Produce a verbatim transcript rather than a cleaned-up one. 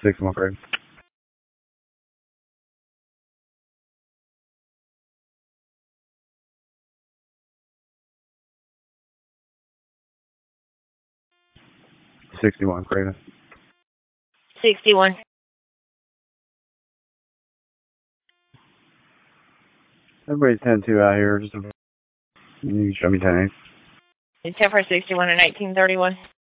sixty-one Craven. sixty-one Craven. sixty-one. Everybody's ten two out here. Just you can show me ten eight. ten for sixty-one and eighteen thirty-one.